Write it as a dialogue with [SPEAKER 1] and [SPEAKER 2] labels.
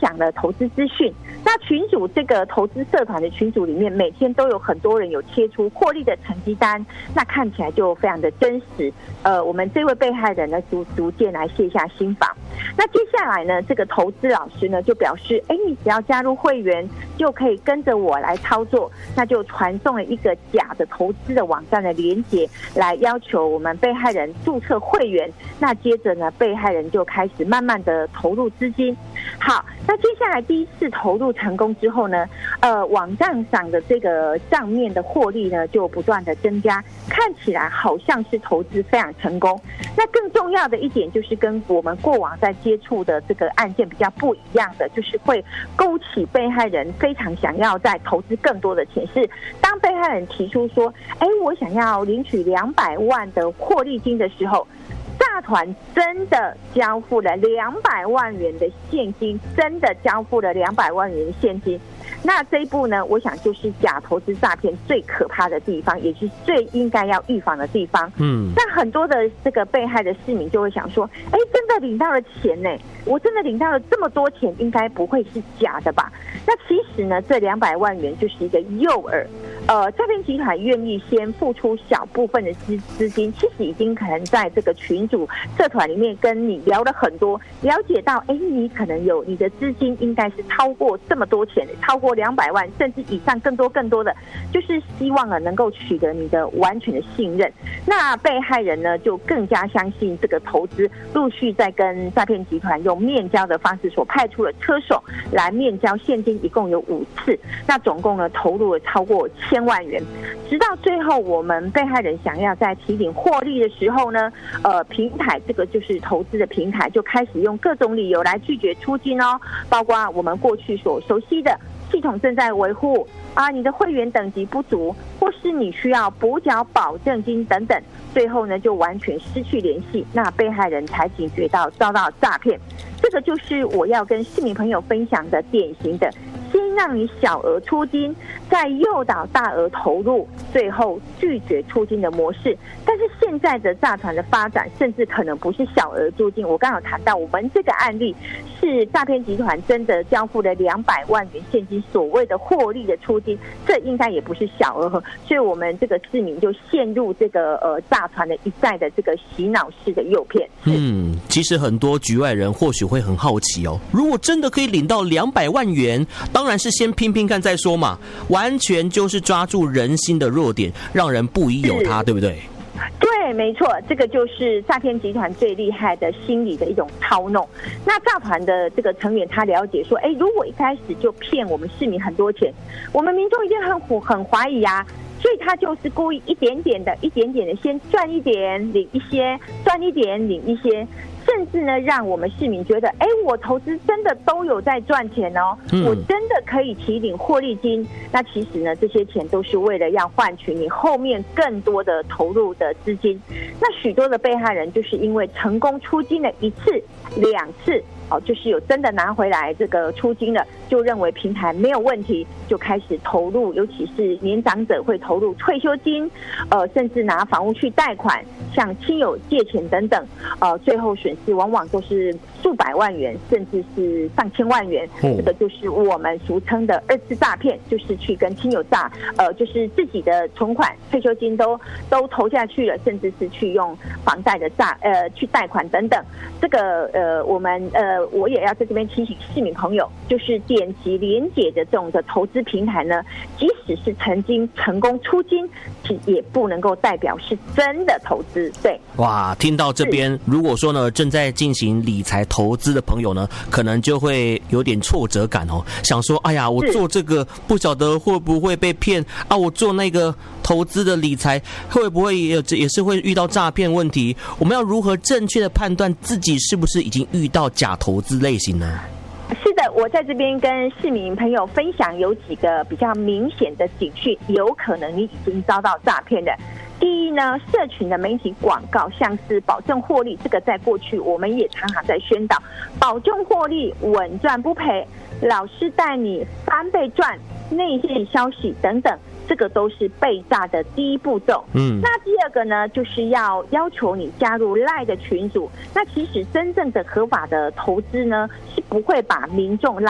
[SPEAKER 1] 享了投资资讯。那群组这个投资社团的群组里面，每天都有很多人有贴出获利的成绩单，那看起来就非常的真实。我们这位被害人呢，逐渐来卸下心防。那接下来呢，这个投资老师呢就表示，你只要加入会员就可以跟着我来操作，那就传送了一个假的投资的网站的连结，来要求我们被害人注册会员。那接着呢，被害人就开始慢慢的投入资金。好，那接下来第一次投入成功之后呢，网站上的这个账面的获利呢就不断的增加，看起来好像是投资非常成功。那更重要的一点就是跟我们过往在接触的这个案件比较不一样的，就是会勾起被害人非常想要再投资更多的钱。是当被害人提出说，我想要领取200万的获利金的时候，大团真的交付了200万元的现金，真的交付了200万元的现金。那这一步呢，我想就是假投资诈骗最可怕的地方，也是最应该要预防的地方。但很多的这个被害的市民就会想说，真的领到了钱呢，我真的领到了这么多钱，应该不会是假的吧？那其实呢，这200万元就是一个诱饵。诈骗集团愿意先付出小部分的资金，其实已经可能在这个群组社团里面跟你聊了很多，了解到你可能有你的资金应该是超过这么多钱，超过200万甚至以上更多的，就是希望能够取得你的完全的信任。那被害人呢就更加相信这个投资，陆续在跟诈骗集团用面交的方式所派出了车手来面交现金，一共有5次，那总共呢投入了超过1000万元。直到最后我们被害人想要在提领获利的时候呢，平台这个就是投资的平台就开始用各种理由来拒绝出金哦，包括我们过去所熟悉的系统正在维护你的会员等级不足，或是你需要补缴保证金等等，最后呢就完全失去联系，那被害人才警觉到遭到诈骗。这个就是我要跟市民朋友分享的典型的，先让你小额出金，再诱导大额投入，最后拒绝出金的模式。但是现在的诈团的发展，甚至可能不是小额出金。我刚好谈到我们这个案例是诈骗集团真的交付了200万元现金，所谓的获利的出金，这应该也不是小额，所以我们这个市民就陷入这个诈团的一再的这个洗脑式的诱骗。
[SPEAKER 2] 其实很多局外人或许会很好奇哦，如果真的可以领到200万元，当然是先拼拼看再说嘛，完全就是抓住人心的弱点，让人不疑有他，对不对？
[SPEAKER 1] 对，没错，这个就是诈骗集团最厉害的心理的一种操弄。那诈团的这个成员他了解说，如果一开始就骗我们市民很多钱，我们民众一定很怀疑啊，所以他就是故意一点点的先赚一点领一些，赚一点领一些，甚至呢让我们市民觉得，我投资真的都有在赚钱哦，我真的可以提领获利金。那其实呢，这些钱都是为了要换取你后面更多的投入的资金。那许多的被害人就是因为成功出金了1次、2次。就是有真的拿回来这个出金了，就认为平台没有问题，就开始投入，尤其是年长者会投入退休金，甚至拿房屋去贷款，向亲友借钱等等，最后损失往往都是数百万元，甚至是上千万元。这个就是我们俗称的2次诈骗，就是去跟亲友就是自己的存款、退休金都投下去了，甚至是去用房贷的去贷款等等。这个我也要在这边提醒市民朋友，就是点击连结的这种的投资平台呢，即使是曾经成功出金，也不能够代表是真的投资。对，
[SPEAKER 2] 哇，听到这边，如果说呢正在进行理财投资的朋友呢，可能就会有点挫折感哦，想说，哎呀，我做这个不晓得会不会被骗啊？我做那个投资的理财会不会也是会遇到诈骗问题？我们要如何正确的判断自己是不是已经遇到假投资类型呢？
[SPEAKER 1] 是的，我在这边跟市民朋友分享有几个比较明显的警讯，有可能你已经遭到诈骗的。第一呢，社群的媒体广告，像是保证获利，这个在过去我们也常常在宣导，保证获利，稳赚不赔，老师带你翻倍赚，内线消息等等，这个都是被诈的第一步骤。那第二个呢，就是要求你加入LINE的群组。那其实真正的合法的投资呢，是不会把民众